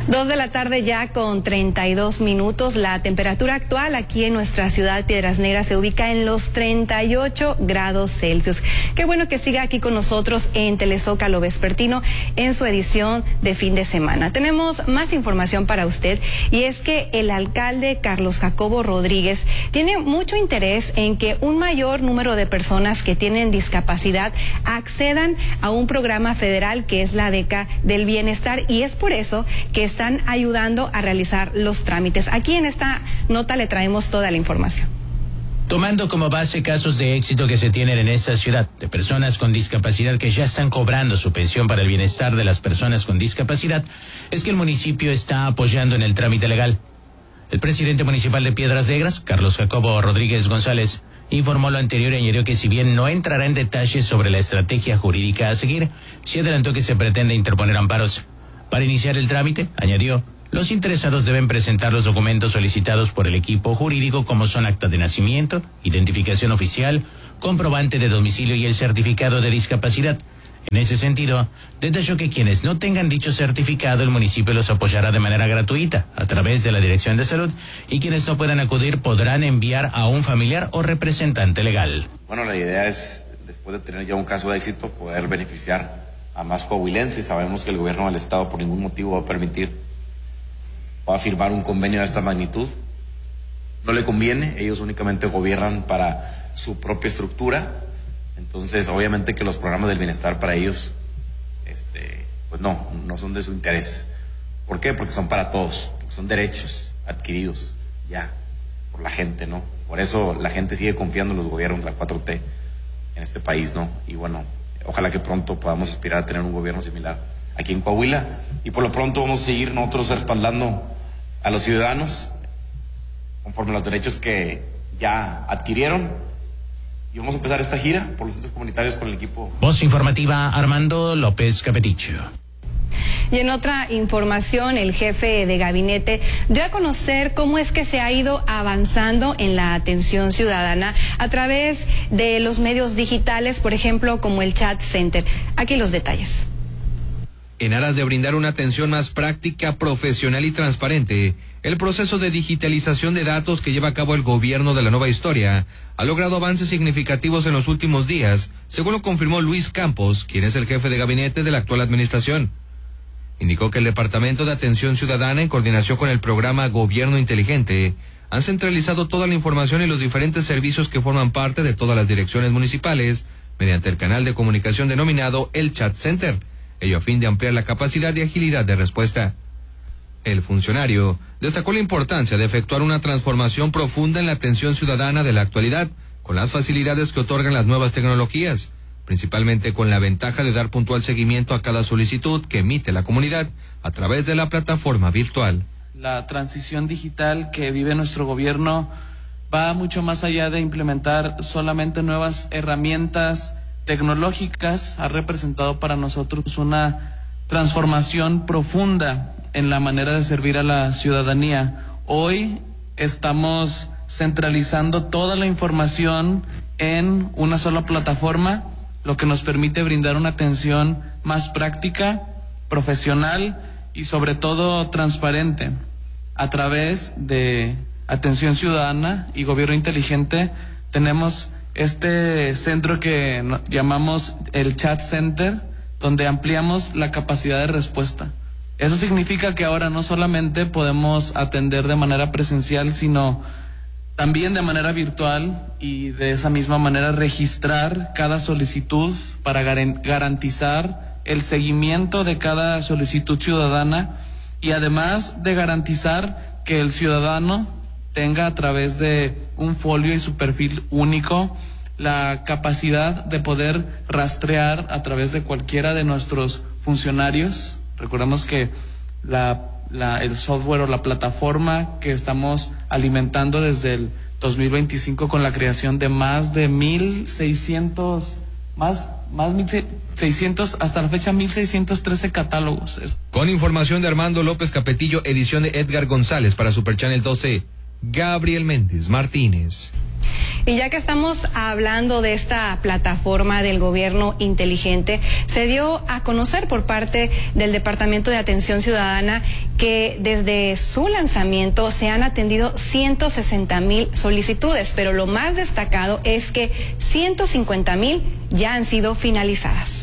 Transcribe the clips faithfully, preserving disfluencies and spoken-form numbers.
Dos de la tarde ya con treinta y dos minutos. La temperatura actual aquí en nuestra ciudad Piedras Negras se ubica en los treinta y ocho grados Celsius. Qué bueno que siga aquí con nosotros en Telezócalo Vespertino en su edición de fin de semana. Tenemos más información para usted y es que el alcalde Carlos Jacobo Rodríguez tiene mucho interés en que un mayor número de personas que tienen discapacidad accedan a un programa federal que es la Beca del Bienestar, y es por eso que están ayudando a realizar los trámites. Aquí en esta nota le traemos toda la información. Tomando como base casos de éxito que se tienen en esta ciudad, de personas con discapacidad que ya están cobrando su pensión para el bienestar de las personas con discapacidad, es que el municipio está apoyando en el trámite legal. El presidente municipal de Piedras Negras, Carlos Jacobo Rodríguez González, informó lo anterior y añadió que si bien no entrará en detalles sobre la estrategia jurídica a seguir, sí adelantó que se pretende interponer amparos. Para iniciar el trámite, añadió, los interesados deben presentar los documentos solicitados por el equipo jurídico, como son acta de nacimiento, identificación oficial, comprobante de domicilio y el certificado de discapacidad. En ese sentido, detalló que quienes no tengan dicho certificado, el municipio los apoyará de manera gratuita a través de la Dirección de Salud, y quienes no puedan acudir podrán enviar a un familiar o representante legal. Bueno, la idea es, después de tener ya un caso de éxito, poder beneficiar a más coahuilenses. Sabemos que el gobierno del estado por ningún motivo va a permitir, va a firmar un convenio de esta magnitud. No le conviene, ellos únicamente gobiernan para su propia estructura. Entonces, obviamente que los programas del bienestar para ellos, este, pues no, no son de su interés. ¿Por qué? Porque son para todos, porque son derechos adquiridos ya por la gente, ¿no? Por eso la gente sigue confiando en los gobiernos de la cuatro T en este país, ¿no? Y bueno, ojalá que pronto podamos aspirar a tener un gobierno similar aquí en Coahuila. Y por lo pronto vamos a seguir nosotros respaldando a los ciudadanos conforme a los derechos que ya adquirieron. Y vamos a empezar esta gira por los centros comunitarios con el equipo. Voz informativa, Armando López Capetillo. Y en otra información, el jefe de gabinete dio a conocer cómo es que se ha ido avanzando en la atención ciudadana a través de los medios digitales, por ejemplo, como el Chat Center. Aquí los detalles. En aras de brindar una atención más práctica, profesional y transparente, el proceso de digitalización de datos que lleva a cabo el gobierno de la nueva historia ha logrado avances significativos en los últimos días, según lo confirmó Luis Campos, quien es el jefe de gabinete de la actual administración. Indicó que el Departamento de Atención Ciudadana, en coordinación con el programa Gobierno Inteligente, han centralizado toda la información y los diferentes servicios que forman parte de todas las direcciones municipales mediante el canal de comunicación denominado el Chat Center, ello a fin de ampliar la capacidad y agilidad de respuesta. El funcionario destacó la importancia de efectuar una transformación profunda en la atención ciudadana de la actualidad, con las facilidades que otorgan las nuevas tecnologías, principalmente con la ventaja de dar puntual seguimiento a cada solicitud que emite la comunidad a través de la plataforma virtual. La transición digital que vive nuestro gobierno va mucho más allá de implementar solamente nuevas herramientas tecnológicas. Ha representado para nosotros una transformación profunda en la manera de servir a la ciudadanía. Hoy estamos centralizando toda la información en una sola plataforma, lo que nos permite brindar una atención más práctica, profesional y sobre todo transparente. A través de Atención Ciudadana y Gobierno Inteligente tenemos este centro que llamamos el Chat Center, donde ampliamos la capacidad de respuesta. Eso significa que ahora no solamente podemos atender de manera presencial, sino también de manera virtual, y de esa misma manera registrar cada solicitud para garantizar el seguimiento de cada solicitud ciudadana, y además de garantizar que el ciudadano tenga a través de un folio y su perfil único la capacidad de poder rastrear a través de cualquiera de nuestros funcionarios. Recordemos que la, la, el software o la plataforma que estamos alimentando desde el dos mil veinticinco con la creación de más de mil seiscientos, más, más mil seiscientos, hasta la fecha mil seiscientos trece catálogos. Con información de Armando López Capetillo, edición de Edgar González para Super Channel doce, Gabriel Méndez Martínez. Y ya que estamos hablando de esta plataforma del gobierno inteligente, se dio a conocer por parte del Departamento de Atención Ciudadana que desde su lanzamiento se han atendido ciento sesenta mil solicitudes, pero lo más destacado es que ciento cincuenta mil ya han sido finalizadas.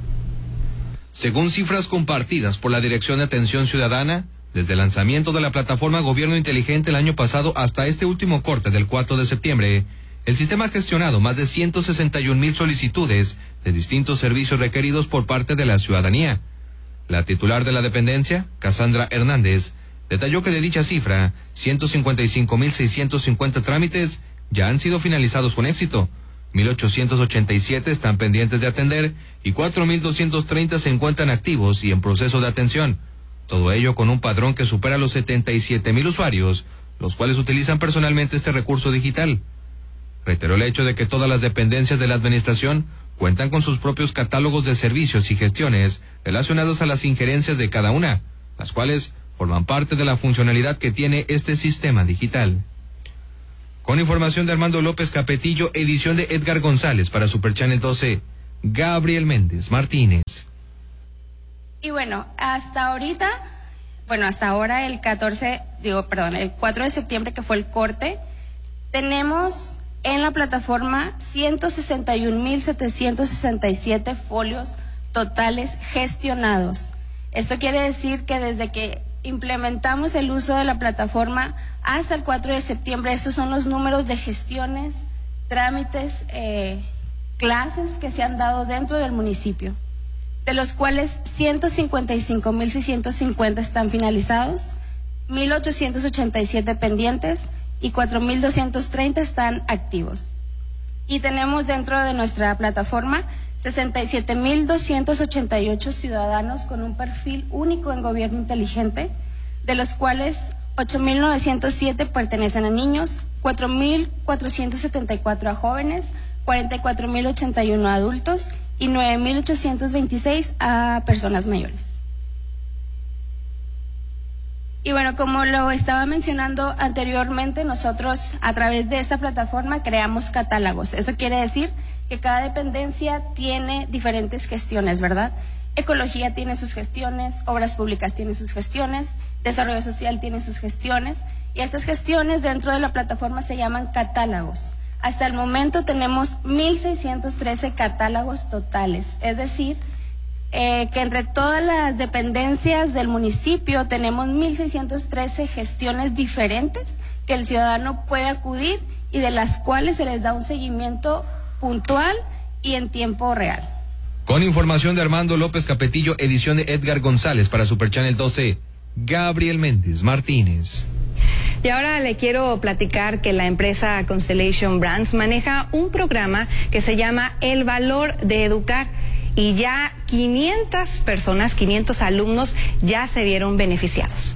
Según cifras compartidas por la Dirección de Atención Ciudadana, desde el lanzamiento de la plataforma Gobierno Inteligente el año pasado hasta este último corte del cuatro de septiembre, el sistema ha gestionado más de ciento sesenta y un mil solicitudes de distintos servicios requeridos por parte de la ciudadanía. La titular de la dependencia, Cassandra Hernández, detalló que de dicha cifra, ciento cincuenta y cinco mil seiscientos cincuenta trámites ya han sido finalizados con éxito, mil ochocientos ochenta y siete están pendientes de atender y cuatro mil doscientos treinta se encuentran activos y en proceso de atención. Todo ello con un padrón que supera los setenta y siete mil usuarios, los cuales utilizan personalmente este recurso digital. Reiteró el hecho de que todas las dependencias de la administración cuentan con sus propios catálogos de servicios y gestiones relacionados a las injerencias de cada una, las cuales forman parte de la funcionalidad que tiene este sistema digital. Con información de Armando López Capetillo, edición de Edgar González para Super Channel doce, Gabriel Méndez Martínez. Y bueno, hasta ahorita, bueno, hasta ahora el catorce, digo, perdón, el cuatro de septiembre que fue el corte, tenemos en la plataforma ciento sesenta y un mil setecientos sesenta y siete folios totales gestionados. Esto quiere decir que desde que implementamos el uso de la plataforma hasta el cuatro de septiembre, estos son los números de gestiones, trámites, eh, clases que se han dado dentro del municipio, de los cuales ciento cincuenta y cinco mil seiscientos cincuenta están finalizados, mil ochocientos ochenta y siete pendientes y cuatro mil doscientos treinta están activos. Y tenemos dentro de nuestra plataforma sesenta y siete mil doscientos ochenta y ocho ciudadanos con un perfil único en Gobierno Inteligente, de los cuales ocho mil novecientos siete pertenecen a niños, cuatro mil cuatrocientos setenta y cuatro a jóvenes, cuarenta y cuatro mil ochenta y uno a adultos y nueve mil ochocientos veintiséis a personas mayores. Y bueno, como lo estaba mencionando anteriormente, nosotros a través de esta plataforma creamos catálogos. Esto quiere decir que cada dependencia tiene diferentes gestiones, ¿verdad? Ecología tiene sus gestiones, obras públicas tiene sus gestiones, desarrollo social tiene sus gestiones, y estas gestiones dentro de la plataforma se llaman catálogos. Hasta el momento tenemos mil seiscientos trece catálogos totales, es decir, Eh, que entre todas las dependencias del municipio tenemos mil seiscientos trece gestiones diferentes que el ciudadano puede acudir y de las cuales se les da un seguimiento puntual y en tiempo real. Con información de Armando López Capetillo, edición de Edgar González para Super Channel doce, Gabriel Méndez Martínez. Y ahora le quiero platicar que la empresa Constellation Brands maneja un programa que se llama El Valor de Educar. Y ya quinientas personas, quinientos alumnos ya se vieron beneficiados.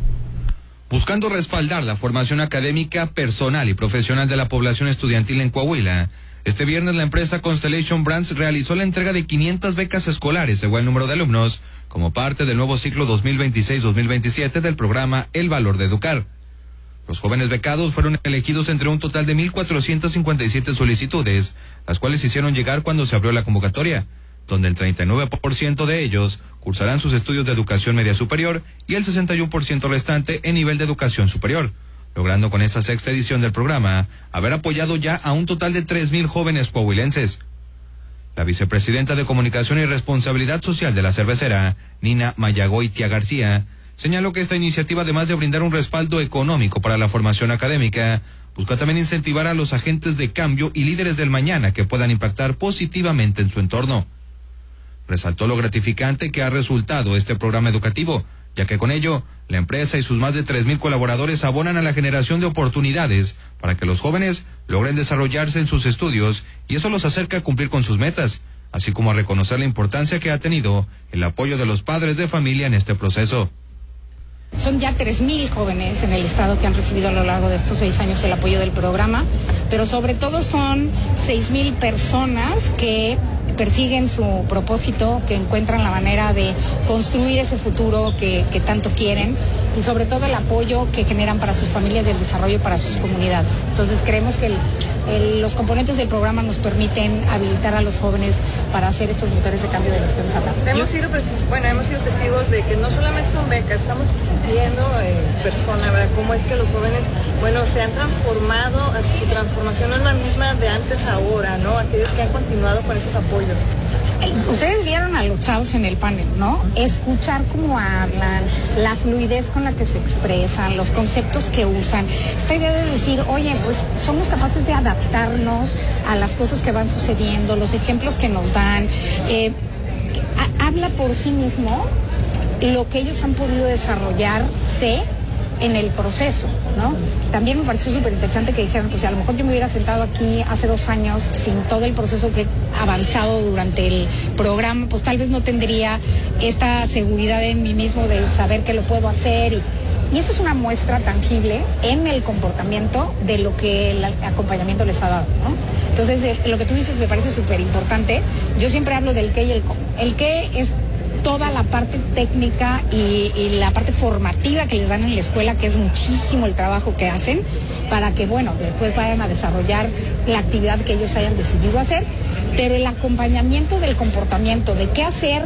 Buscando respaldar la formación académica, personal y profesional de la población estudiantil en Coahuila, este viernes la empresa Constellation Brands realizó la entrega de quinientas becas escolares de buen número de alumnos como parte del nuevo ciclo dos mil veintiséis dos mil veintisiete del programa El Valor de Educar. Los jóvenes becados fueron elegidos entre un total de mil cuatrocientas cincuenta y siete solicitudes, las cuales se hicieron llegar cuando se abrió la convocatoria, donde el treinta y nueve por ciento de ellos cursarán sus estudios de educación media superior y el sesenta y uno por ciento restante en nivel de educación superior, logrando con esta sexta edición del programa haber apoyado ya a un total de tres mil jóvenes coahuilenses. La vicepresidenta de Comunicación y Responsabilidad Social de la cervecera, Nina Mayagoitia García, señaló que esta iniciativa, además de brindar un respaldo económico para la formación académica, busca también incentivar a los agentes de cambio y líderes del mañana que puedan impactar positivamente en su entorno. Resaltó lo gratificante que ha resultado este programa educativo, ya que con ello, la empresa y sus más de tres mil colaboradores abonan a la generación de oportunidades para que los jóvenes logren desarrollarse en sus estudios y eso los acerca a cumplir con sus metas, así como a reconocer la importancia que ha tenido el apoyo de los padres de familia en este proceso. Son ya tres mil jóvenes en el estado que han recibido a lo largo de estos seis años el apoyo del programa, pero sobre todo son seis mil personas que persiguen su propósito, que encuentran la manera de construir ese futuro que, que tanto quieren y sobre todo el apoyo que generan para sus familias y el desarrollo para sus comunidades. Entonces creemos que el, el, los componentes del programa nos permiten habilitar a los jóvenes para hacer estos motores de cambio de los que nos hablamos. Hemos sido, bueno, hemos sido testigos de que no solamente son becas, estamos viendo en persona, ¿verdad?, cómo es que los jóvenes, bueno, se han transformado, su transformación no es la misma de antes a ahora, ¿no? Aquellos que han continuado con esos apoyos. Ustedes vieron a los chavos en el panel, ¿no? Escuchar cómo hablan, la fluidez con la que se expresan, los conceptos que usan. Esta idea de decir, oye, pues somos capaces de adaptarnos a las cosas que van sucediendo, los ejemplos que nos dan. Eh, ha, habla por sí mismo lo que ellos han podido desarrollarse en el proceso, ¿no? También me pareció súper interesante que dijeran, pues a lo mejor yo me hubiera sentado aquí hace dos años sin todo el proceso que he avanzado durante el programa, pues tal vez no tendría esta seguridad en mí mismo de saber que lo puedo hacer y, y esa es una muestra tangible en el comportamiento de lo que el acompañamiento les ha dado, ¿no? Entonces, eh, lo que tú dices me parece súper importante. Yo siempre hablo del qué y el cómo. El qué es toda la parte técnica y, y la parte formativa que les dan en la escuela, que es muchísimo el trabajo que hacen para que, bueno, después vayan a desarrollar la actividad que ellos hayan decidido hacer, pero el acompañamiento del comportamiento, de qué hacer